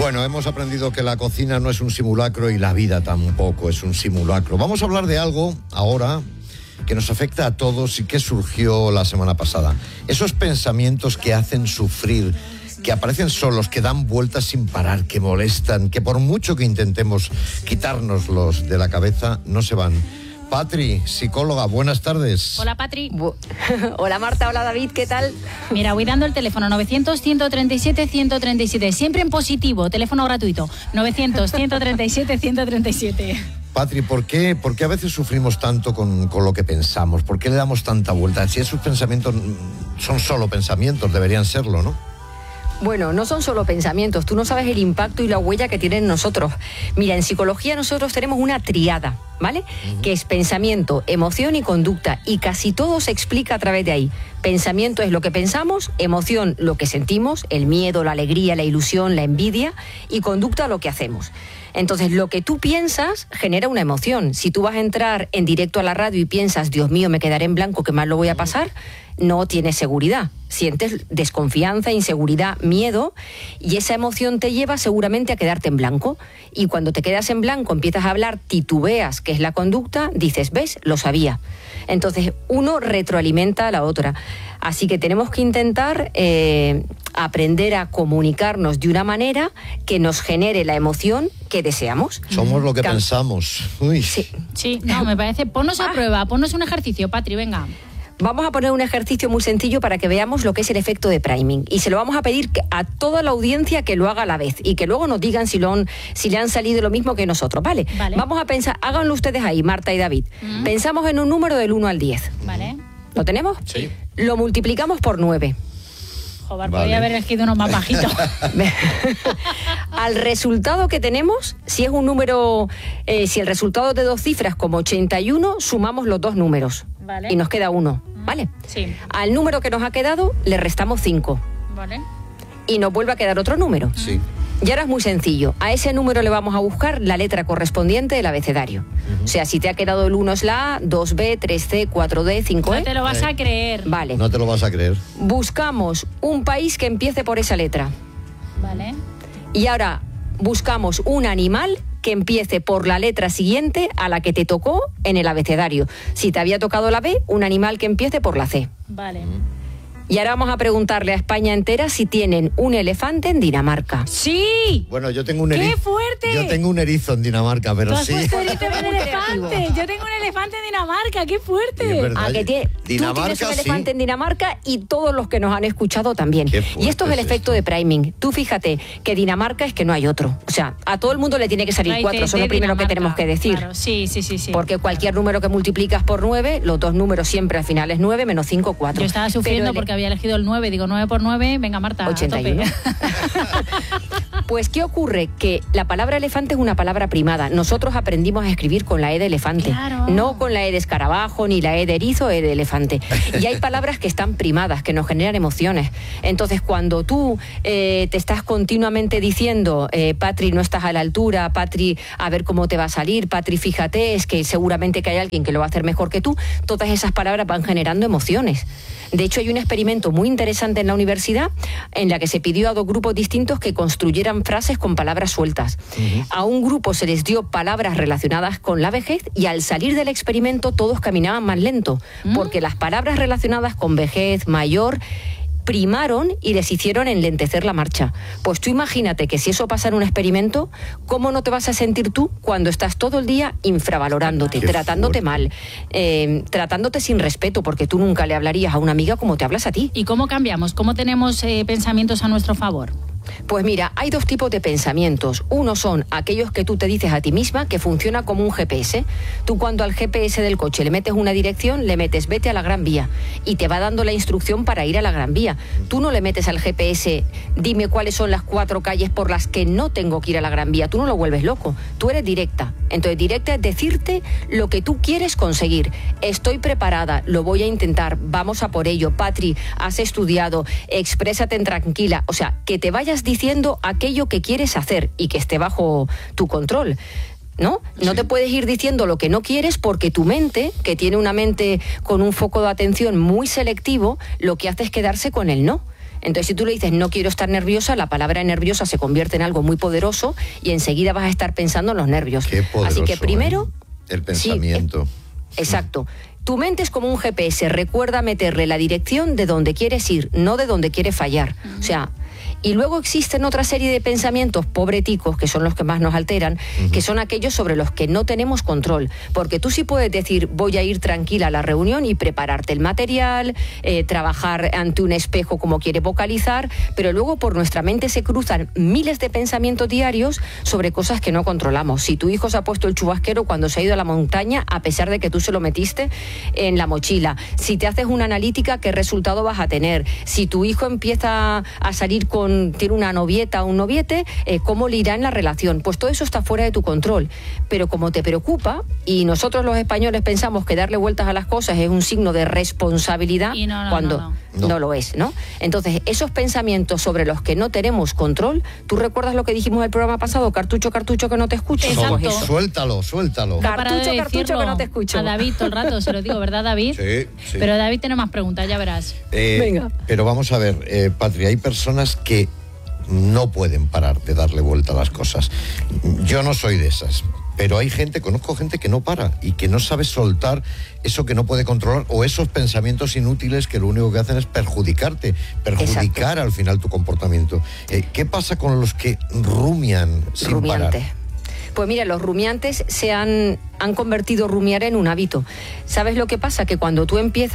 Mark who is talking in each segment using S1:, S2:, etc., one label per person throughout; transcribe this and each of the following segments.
S1: Bueno, hemos aprendido que la cocina no es un simulacro y la vida tampoco es un simulacro. Vamos a hablar de algo ahora que nos afecta a todos y que surgió la semana pasada. Esos pensamientos que hacen sufrir, que aparecen solos, que dan vueltas sin parar, que molestan, que por mucho que intentemos quitárnoslos de la cabeza, no se van. Patri, psicóloga, buenas tardes.
S2: Hola, Patri.
S3: Hola, Marta. Hola, David. ¿Qué tal?
S2: Mira, voy dando el teléfono 900-137-137. Siempre en positivo, teléfono gratuito. 900-137-137.
S1: Patri, ¿por qué a veces sufrimos tanto con lo que pensamos? ¿Por qué le damos tanta vuelta? Si esos pensamientos son solo pensamientos, deberían serlo, ¿no?
S3: Bueno, no son solo pensamientos. Tú no sabes el impacto y la huella que tienen en nosotros. Mira, en psicología nosotros tenemos una triada, ¿vale? Que es pensamiento, emoción y conducta. Y casi todo se explica a través de ahí. Pensamiento es lo que pensamos, emoción lo que sentimos, el miedo, la alegría, la ilusión, la envidia, y conducta lo que hacemos. Entonces, lo que tú piensas genera una emoción. Si tú vas a entrar en directo a la radio y piensas, Dios mío, me quedaré en blanco, ¿qué mal lo voy a pasar? No tienes seguridad. Sientes desconfianza, inseguridad, miedo, y esa emoción te lleva seguramente a quedarte en blanco. Y cuando te quedas en blanco, empiezas a hablar, titubeas, que es la conducta, dices, ¿ves? Lo sabía. Entonces, uno retroalimenta a la otra. Así que tenemos que intentar aprender a comunicarnos de una manera que nos genere la emoción que deseamos.
S1: Somos lo que pensamos. Uy.
S2: Sí, no, me parece. Ponnos a prueba, ponnos un ejercicio, Patri, venga.
S3: Vamos a poner un ejercicio muy sencillo para que veamos lo que es el efecto de priming. Y se lo vamos a pedir a toda la audiencia que lo haga a la vez. Y que luego nos digan si le han salido lo mismo que nosotros. ¿Vale? Vamos a pensar, háganlo ustedes ahí, Marta y David. Pensamos en un número del 1 al 10.
S2: Vale.
S3: ¿Lo tenemos?
S1: Sí.
S3: Lo multiplicamos por 9.
S2: Joder, podría haber elegido uno más bajito.
S3: Al resultado que tenemos, si es un número, si el resultado es de 2 cifras como 81, sumamos los 2 números.
S2: Vale.
S3: Y nos queda 1, ¿vale?
S2: Sí.
S3: Al número que nos ha quedado le restamos 5.
S2: Vale.
S3: Y nos vuelve a quedar otro número.
S1: Sí.
S3: Y ahora es muy sencillo. A ese número le vamos a buscar la letra correspondiente del abecedario. O sea, si te ha quedado el 1 es la A, 2B, 3C, 4D, 5E.
S2: No te lo vas a creer.
S3: Vale.
S1: No te lo vas a creer.
S3: Buscamos un país que empiece por esa letra.
S2: Vale.
S3: Y ahora buscamos un animal que empiece por la letra siguiente a la que te tocó en el abecedario. Si te había tocado la B, un animal que empiece por la C.
S2: Vale.
S3: Y ahora vamos a preguntarle a España entera si tienen un elefante en Dinamarca.
S2: ¡Sí!
S1: Bueno, yo tengo un erizo.
S2: ¡Qué fuerte!
S1: Yo tengo un erizo en Dinamarca, pero
S2: Tú has
S1: sí.
S2: puesto un elefante. Yo tengo un elefante en Dinamarca. ¡Qué fuerte!
S1: Es verdad.
S3: Que tú
S1: Dinamarca,
S3: tienes un elefante en Dinamarca y todos los que nos han escuchado también.
S1: Qué fuerte
S3: Y esto es el
S1: es
S3: efecto
S1: esto.
S3: de priming. Tú fíjate que Dinamarca es que no hay otro. O sea, a todo el mundo le tiene que salir 4. Eso es lo primero que tenemos que decir.
S2: Claro. Sí.
S3: Porque cualquier número que multiplicas por 9, los 2 números siempre al final es 9, menos 5, 4.
S2: Yo estaba sufriendo porque había elegido el 9. Digo, 9 por 9, venga, Marta,
S3: 81.
S2: a tope.
S3: Pues, ¿qué ocurre? Que la palabra elefante es una palabra primada. Nosotros aprendimos a escribir con la E de elefante.
S2: Claro.
S3: No con la E de escarabajo, ni la E de erizo, E de elefante. Y hay palabras que están primadas, que nos generan emociones. Entonces, cuando tú te estás continuamente diciendo, Patri, no estás a la altura, Patri, a ver cómo te va a salir, Patri, fíjate, es que seguramente que hay alguien que lo va a hacer mejor que tú, todas esas palabras van generando emociones. De hecho, hay un experimento muy interesante en la universidad en la que se pidió a 2 grupos distintos que construyeran frases con palabras sueltas. A un grupo se les dio palabras relacionadas con la vejez y al salir del experimento todos caminaban más lento, porque las palabras relacionadas con vejez, mayor, primaron y les hicieron enlentecer la marcha. Pues tú imagínate que si eso pasa en un experimento, ¿cómo no te vas a sentir tú cuando estás todo el día infravalorándote, tratándote mal, tratándote sin respeto, porque tú nunca le hablarías a una amiga como te hablas a ti?
S2: ¿Y cómo cambiamos? ¿Cómo tenemos pensamientos a nuestro favor?
S3: Pues mira, hay 2 tipos de pensamientos. Uno son aquellos que tú te dices a ti misma, que funciona como un GPS. Tú cuando al GPS del coche le metes una dirección, le metes vete a la Gran Vía y te va dando la instrucción para ir a la Gran Vía. Tú no le metes al GPS, dime cuáles son las 4 calles por las que no tengo que ir a la Gran Vía. Tú no lo vuelves loco, tú eres directa. Entonces directa es decirte lo que tú quieres conseguir. Estoy preparada, lo voy a intentar, vamos a por ello. Patri, has estudiado, exprésate tranquila. O sea, que te vayas diciendo aquello que quieres hacer y que esté bajo tu control. ¿No? No te puedes ir diciendo lo que no quieres porque tu mente, que tiene una mente con un foco de atención muy selectivo, lo que hace es quedarse con el no. Entonces, si tú le dices no quiero estar nerviosa, la palabra nerviosa se convierte en algo muy poderoso y enseguida vas a estar pensando en los nervios.
S1: Qué poderoso,
S3: así que primero...
S1: el pensamiento.
S3: Sí, exacto. Tu mente es como un GPS, recuerda meterle la dirección de donde quieres ir, no de donde quieres fallar. O sea... Y luego existen otra serie de pensamientos pobreticos, que son los que más nos alteran, que son aquellos sobre los que no tenemos control. Porque tú sí puedes decir, voy a ir tranquila a la reunión y prepararte el material, trabajar ante un espejo como quieres vocalizar, pero luego por nuestra mente se cruzan miles de pensamientos diarios sobre cosas que no controlamos. Si tu hijo se ha puesto el chubasquero cuando se ha ido a la montaña, a pesar de que tú se lo metiste en la mochila. Si te haces una analítica, ¿qué resultado vas a tener? Si tu hijo empieza a salir tiene una novieta o un noviete, ¿cómo le irá en la relación? Pues todo eso está fuera de tu control. Pero como te preocupa, y nosotros los españoles pensamos que darle vueltas a las cosas es un signo de responsabilidad,
S2: y
S3: cuando no lo es, ¿no? Entonces, esos pensamientos sobre los que no tenemos control, ¿tú recuerdas lo que dijimos en el programa pasado? Cartucho, cartucho, que no te escucho.
S2: Exacto.
S1: Suéltalo.
S3: Cartucho, cartucho, que no te escucho.
S2: A David todo el rato, se lo digo, ¿verdad, David?
S1: Sí.
S2: Pero David tiene más preguntas, ya verás.
S3: Venga.
S1: Pero vamos a ver, Patri, hay personas que no pueden parar de darle vuelta a las cosas. Yo no soy de esas, pero conozco gente que no para y que no sabe soltar eso que no puede controlar o esos pensamientos inútiles que lo único que hacen es perjudicar
S3: Exacto.
S1: al final tu comportamiento. ¿Qué pasa con los que rumian sin parar?
S3: Pues mira, los rumiantes han convertido rumiar en un hábito. ¿Sabes lo que pasa? Que cuando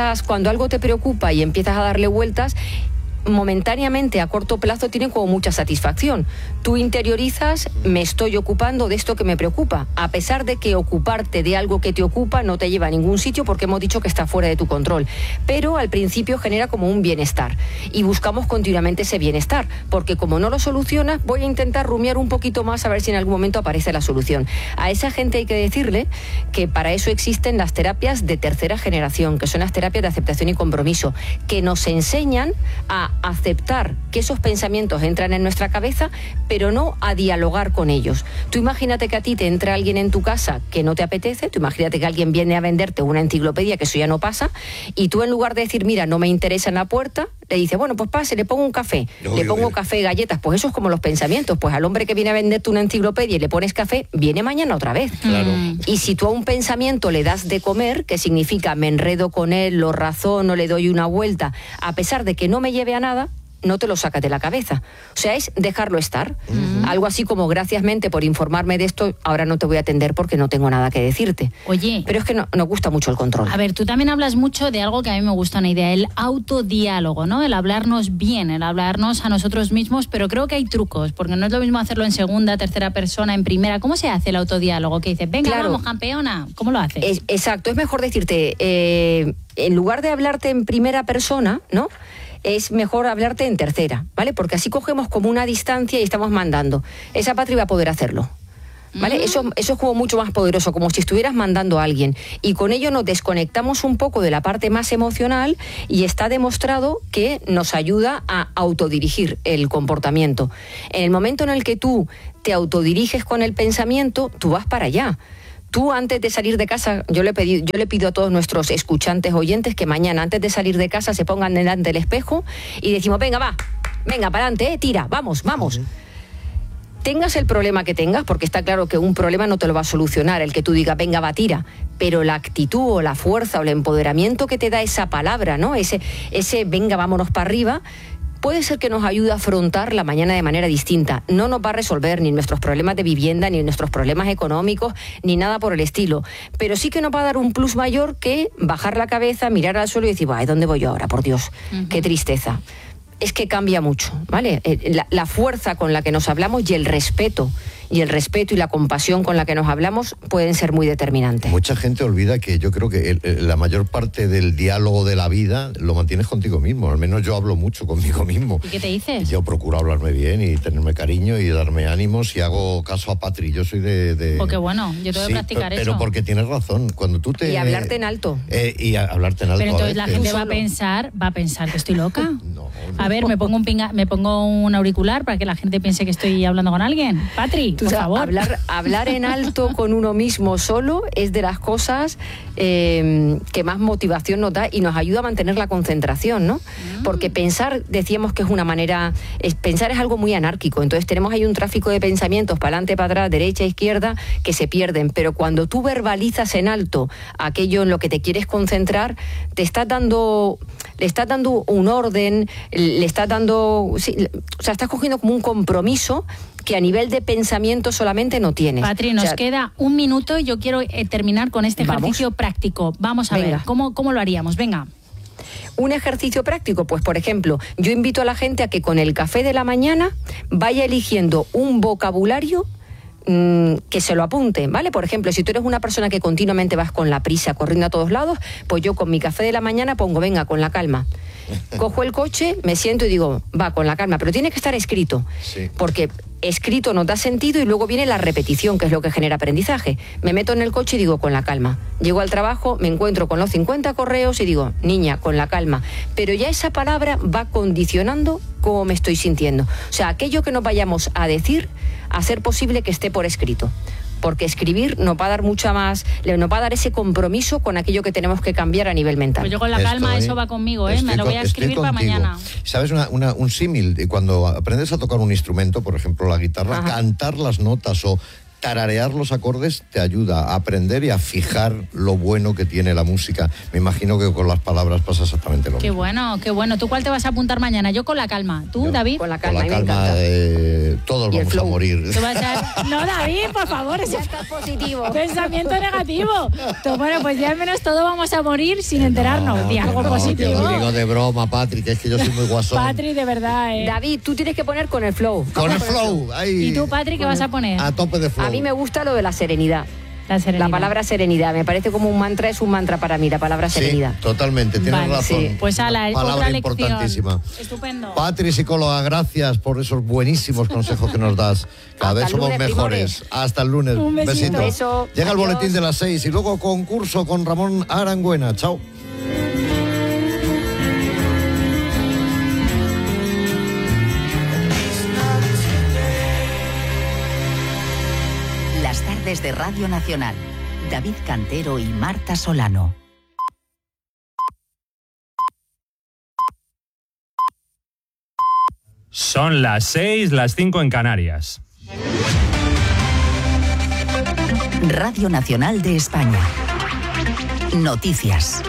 S3: algo te preocupa y empiezas a darle vueltas, momentáneamente a corto plazo tiene como mucha satisfacción. Tú interiorizas, me estoy ocupando de esto que me preocupa, a pesar de que ocuparte de algo que te ocupa no te lleva a ningún sitio porque hemos dicho que está fuera de tu control. Pero al principio genera como un bienestar y buscamos continuamente ese bienestar, porque como no lo solucionas, voy a intentar rumiar un poquito más a ver si en algún momento aparece la solución. A esa gente hay que decirle que para eso existen las terapias de tercera generación, que son las terapias de aceptación y compromiso, que nos enseñan a aceptar que esos pensamientos entran en nuestra cabeza, pero no a dialogar con ellos. Tú imagínate que a ti te entra alguien en tu casa que no te apetece, tú imagínate que alguien viene a venderte una enciclopedia, que eso ya no pasa, y tú en lugar de decir, mira, no me interesa en la puerta, le dices, bueno, pues pase, le pongo un café, le pongo café y galletas. Pues eso es como los pensamientos, pues al hombre que viene a venderte una enciclopedia y le pones café, viene mañana otra vez.
S1: Claro.
S3: Y si tú a un pensamiento le das de comer, que significa me enredo con él, lo razono, le doy una vuelta, a pesar de que no me lleve a nada, no te lo sacas de la cabeza. O sea, es dejarlo estar. Algo así como, gracias mente por informarme de esto, ahora no te voy a atender porque no tengo nada que decirte.
S2: Oye.
S3: Pero es que nos gusta mucho el control.
S2: A ver, tú también hablas mucho de algo que a mí me gusta una idea, el autodiálogo, ¿no? El hablarnos bien, el hablarnos a nosotros mismos, pero creo que hay trucos, porque no es lo mismo hacerlo en segunda, tercera persona, en primera. ¿Cómo se hace el autodiálogo? Que dices, venga,
S3: claro,
S2: vamos, campeona. ¿Cómo lo haces?
S3: Exacto, es mejor decirte, en lugar de hablarte en primera persona, ¿no?, es mejor hablarte en tercera, ¿vale? Porque así cogemos como una distancia y estamos mandando. Esa Patri va a poder hacerlo, ¿vale? Eso es como mucho más poderoso, como si estuvieras mandando a alguien. Y con ello nos desconectamos un poco de la parte más emocional y está demostrado que nos ayuda a autodirigir el comportamiento. En el momento en el que tú te autodiriges con el pensamiento, tú vas para allá. Tú antes de salir de casa, yo le pido a todos nuestros escuchantes, oyentes, que mañana antes de salir de casa se pongan delante del espejo y decimos, venga, para adelante, tira, vamos. Tengas el problema que tengas, porque está claro que un problema no te lo va a solucionar el que tú digas, venga, tira, pero la actitud o la fuerza o el empoderamiento que te da esa palabra, ¿no? Ese venga, vámonos para arriba, puede ser que nos ayude a afrontar la mañana de manera distinta. No nos va a resolver ni nuestros problemas de vivienda, ni nuestros problemas económicos, ni nada por el estilo. Pero sí que nos va a dar un plus mayor que bajar la cabeza, mirar al suelo y decir, ay, ¿dónde voy yo ahora? Por Dios, qué tristeza. Es que cambia mucho, ¿vale? La fuerza con la que nos hablamos y el respeto y la compasión con la que nos hablamos pueden ser muy determinantes.
S1: Mucha gente olvida que yo creo que la mayor parte del diálogo de la vida lo mantienes contigo mismo. Al menos yo hablo mucho conmigo mismo.
S2: ¿Y qué te dices?
S1: Yo procuro hablarme bien y tenerme cariño y darme ánimos y hago caso a Patri. Yo soy de...
S2: Porque bueno, yo tengo que practicar eso.
S1: Pero porque tienes razón. Cuando tú te...
S3: Y hablarte en alto.
S1: Y hablarte en alto.
S2: Pero entonces la gente va a pensar que estoy loca. A ver, me pongo un auricular para que la gente piense que estoy hablando con alguien. Patri, por favor.
S3: Hablar en alto con uno mismo solo es de las cosas que más motivación nos da y nos ayuda a mantener la concentración, ¿no? Porque pensar, decíamos que es una manera, pensar es algo muy anárquico, entonces tenemos ahí un tráfico de pensamientos para adelante, para atrás, derecha, izquierda, que se pierden, pero cuando tú verbalizas en alto aquello en lo que te quieres concentrar, le estás dando un orden, le estás dando, estás cogiendo como un compromiso que a nivel de pensamiento solamente no tienes.
S2: Patri, nos queda un minuto y yo quiero terminar con este ejercicio práctico. Vamos a ver, ¿cómo lo haríamos? Venga.
S3: Un ejercicio práctico, pues por ejemplo, yo invito a la gente a que con el café de la mañana vaya eligiendo un vocabulario que se lo apunte, ¿vale? Por ejemplo, si tú eres una persona que continuamente vas con la prisa, corriendo a todos lados, pues yo con mi café de la mañana pongo, venga, con la calma. Cojo el coche, me siento y digo, va, con la calma, pero tiene que estar escrito, porque escrito nos da sentido y luego viene la repetición, que es lo que genera aprendizaje. Me meto en el coche y digo, con la calma. Llego al trabajo, me encuentro con los 50 correos y digo, niña, con la calma. Pero ya esa palabra va condicionando cómo me estoy sintiendo. O sea, aquello que nos vayamos a decir, a ser posible que esté por escrito. Porque escribir nos va a dar nos va a dar ese compromiso con aquello que tenemos que cambiar a nivel mental.
S2: Pues yo con la calma, eso va conmigo, me lo voy a escribir para mañana.
S1: ¿Sabes un símil? Cuando aprendes a tocar un instrumento, por ejemplo la guitarra, cantar las notas o tararear los acordes te ayuda a aprender y a fijar lo bueno que tiene la música. Me imagino que con las palabras pasa exactamente lo mismo.
S2: Qué bueno. ¿Tú cuál te vas a apuntar mañana? Yo con la calma. ¿Tú, David?
S3: Con la calma,
S1: todos vamos a morir.
S2: No, David, por favor.
S3: Ya estás positivo.
S2: Pensamiento negativo. Bueno, pues ya al menos todos vamos a morir sin enterarnos de algo positivo.
S1: Te lo digo de broma, Patri, que es que yo soy muy guasón.
S2: Patri, de verdad,
S3: David, tú tienes que poner con el flow.
S1: Con el flow.
S2: ¿Y tú, Patri, qué vas a poner?
S1: A tope de flow.
S3: A mí me gusta lo de la serenidad. La palabra serenidad, me parece como un mantra, es un mantra para mí, la palabra serenidad.
S1: Totalmente, tienes razón.
S2: Sí. Pues palabra
S1: otra importantísima.
S2: Estupendo.
S1: Patri, psicóloga, gracias por esos buenísimos consejos que nos das. Cada vez somos mejores. Hasta el lunes.
S2: Un
S1: besito. Llega el boletín de las 6 y luego concurso con Ramón Arangüena. Chao.
S4: Desde Radio Nacional, David Cantero y Marta Solano.
S5: Son las 6, las 5 en Canarias.
S4: Radio Nacional de España. Noticias.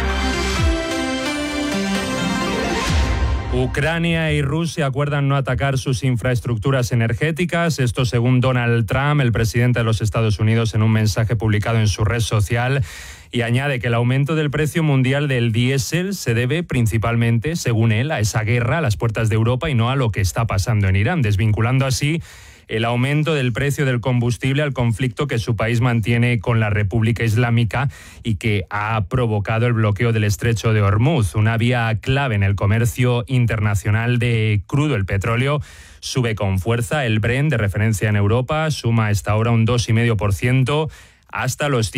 S5: Ucrania y Rusia acuerdan no atacar sus infraestructuras energéticas. Esto según Donald Trump, el presidente de los Estados Unidos, en un mensaje publicado en su red social. Y añade que el aumento del precio mundial del diésel se debe principalmente, según él, a esa guerra a las puertas de Europa y no a lo que está pasando en Irán, desvinculando así el aumento del precio del combustible al conflicto que su país mantiene con la República Islámica y que ha provocado el bloqueo del estrecho de Hormuz, una vía clave en el comercio internacional de crudo. El petróleo sube con fuerza. El Brent, de referencia en Europa, suma a esta hora un 2,5%. hasta los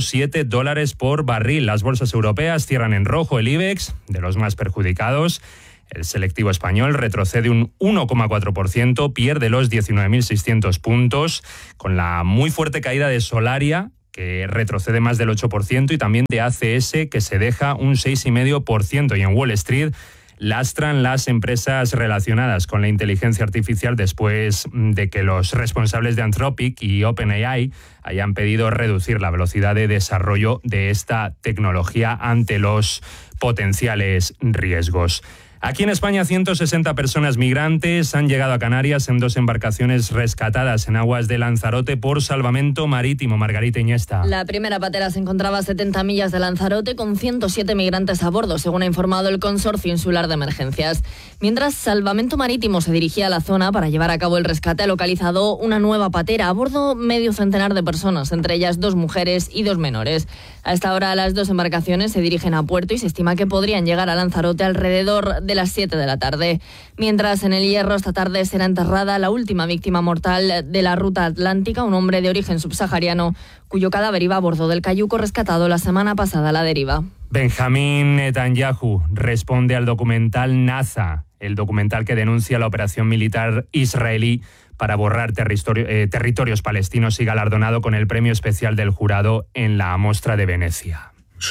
S5: $107 por barril. Las bolsas europeas cierran en rojo. El IBEX, de los más perjudicados. El selectivo español retrocede un 1,4%, pierde los 19.600 puntos, con la muy fuerte caída de Solaria, que retrocede más del 8%, y también de ACS, que se deja un 6,5%. Y en Wall Street lastran las empresas relacionadas con la inteligencia artificial después de que los responsables de Anthropic y OpenAI hayan pedido reducir la velocidad de desarrollo de esta tecnología ante los potenciales riesgos. Aquí en España, 160 personas migrantes han llegado a Canarias en 2 embarcaciones rescatadas en aguas de Lanzarote por Salvamento Marítimo. Margarita Iniesta.
S6: La primera patera se encontraba a 70 millas de Lanzarote con 107 migrantes a bordo, según ha informado el Consorcio Insular de Emergencias. Mientras Salvamento Marítimo se dirigía a la zona para llevar a cabo el rescate, ha localizado una nueva patera. A bordo, medio centenar de personas, entre ellas 2 mujeres y 2 menores. A esta hora, las 2 embarcaciones se dirigen a puerto y se estima que podrían llegar a Lanzarote alrededor de las 7 de la tarde. Mientras, en el Hierro, esta tarde será enterrada la última víctima mortal de la ruta atlántica, un hombre de origen subsahariano cuyo cadáver iba a bordo del cayuco rescatado la semana pasada a la deriva.
S5: Benjamín Netanyahu responde al documental NASA. el documental que denuncia la operación militar israelí para borrar territorios palestinos y galardonado con el premio especial del jurado en la Mostra de Venecia.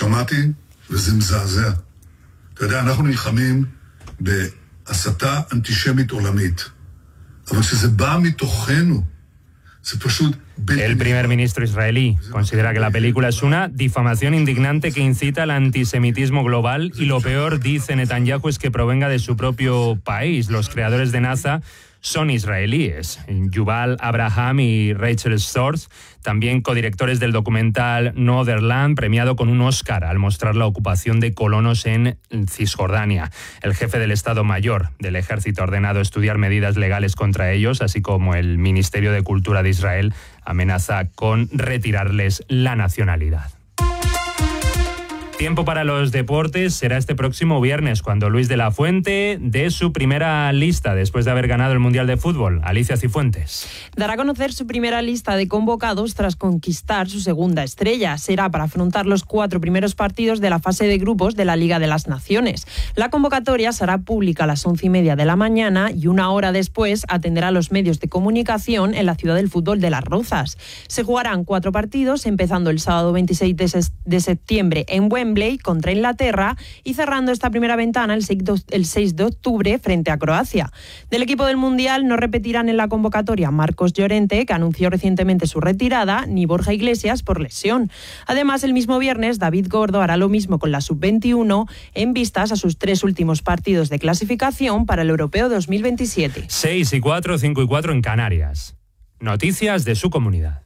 S5: El primer ministro israelí considera que la película es una difamación indignante que incita al antisemitismo global y lo peor, dice Netanyahu, es que provenga de su propio país. Los creadores de NASA son israelíes, Yuval Abraham y Rachel Storrs, también codirectores del documental Northern, premiado con un Oscar al mostrar la ocupación de colonos en Cisjordania. El jefe del Estado Mayor del Ejército ha ordenado estudiar medidas legales contra ellos, así como el Ministerio de Cultura de Israel amenaza con retirarles la nacionalidad. Tiempo para los deportes será este próximo viernes cuando Luis de la Fuente dé su primera lista después de haber ganado el Mundial de Fútbol. Alicia Cifuentes.
S7: Dará a conocer su primera lista de convocados tras conquistar su segunda estrella. Será para afrontar los 4 primeros partidos de la fase de grupos de la Liga de las Naciones. La convocatoria será pública a las 11:30 de la mañana y 1 hora después atenderá a los medios de comunicación en la ciudad del fútbol de Las Rozas. Se jugarán 4 partidos, empezando el sábado 26 de septiembre en Wembley contra Inglaterra y cerrando esta primera ventana el 6 de octubre frente a Croacia. Del equipo del Mundial no repetirán en la convocatoria Marcos Llorente, que anunció recientemente su retirada, ni Borja Iglesias por lesión. Además, el mismo viernes, David Gordo hará lo mismo con la Sub-21 en vistas a sus 3 últimos partidos de clasificación para el Europeo 2027.
S5: 6:04, 5:04 en Canarias. Noticias de su comunidad.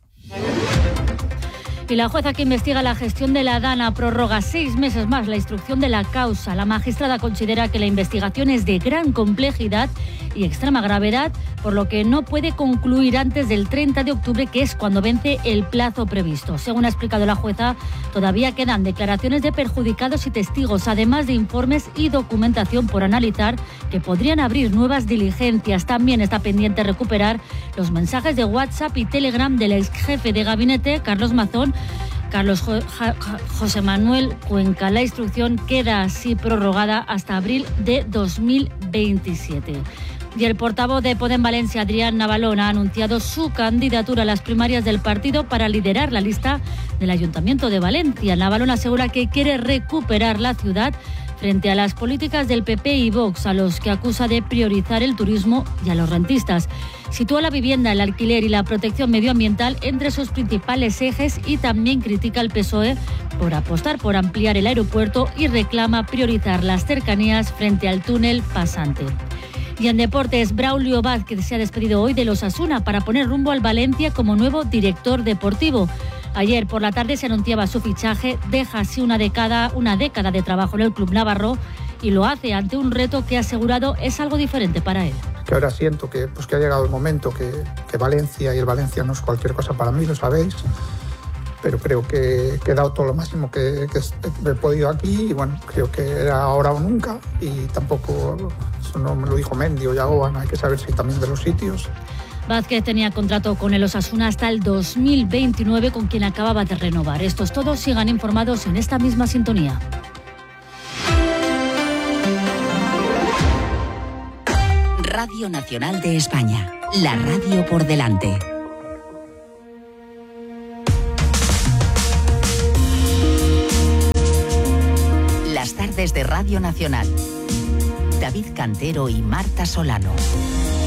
S2: Y la jueza que investiga la gestión de la Dana prorroga 6 meses más la instrucción de la causa. La magistrada considera que la investigación es de gran complejidad y extrema gravedad, por lo que no puede concluir antes del 30 de octubre, que es cuando vence el plazo previsto. Según ha explicado la jueza, todavía quedan declaraciones de perjudicados y testigos, además de informes y documentación por analizar que podrían abrir nuevas diligencias. También está pendiente recuperar los mensajes de WhatsApp y Telegram del ex jefe de gabinete, Carlos Mazón, José Manuel Cuenca. La instrucción queda así prorrogada hasta abril de 2027. Y el portavoz de Podem Valencia, Adrián Navalón, ha anunciado su candidatura a las primarias del partido para liderar la lista del Ayuntamiento de Valencia. Navalón asegura que quiere recuperar la ciudad frente a las políticas del PP y Vox, a los que acusa de priorizar el turismo y a los rentistas. Sitúa la vivienda, el alquiler y la protección medioambiental entre sus principales ejes y también critica al PSOE por apostar por ampliar el aeropuerto y reclama priorizar las cercanías frente al túnel pasante. Y en deportes, Braulio Vázquez se ha despedido hoy del Osasuna para poner rumbo al Valencia como nuevo director deportivo. Ayer por la tarde se anunciaba su fichaje, deja así una década de trabajo en el club navarro y lo hace ante un reto que ha asegurado es algo diferente para él.
S8: Que ahora siento que ha llegado el momento, que Valencia y el Valencia no es cualquier cosa para mí, lo sabéis, pero creo que he dado todo lo máximo que he podido aquí y bueno, creo que era ahora o nunca y tampoco, eso no me lo dijo Mendy o Yagoba, no hay que saber si también de los sitios.
S2: Vázquez tenía contrato con el Osasuna hasta el 2029, con quien acababa de renovar. Estos todos sigan informados en esta misma sintonía.
S4: Radio Nacional de España, la radio por delante. Las tardes de Radio Nacional. David Cantero y Marta Solano.